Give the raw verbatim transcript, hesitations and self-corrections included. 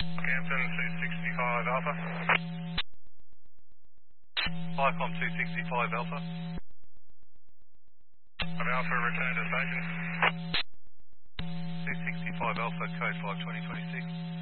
Campton two sixty-five Alpha. Icom two sixty-five Alpha. Of Alpha, return to station. two sixty-five Alpha, code five twenty twenty-six.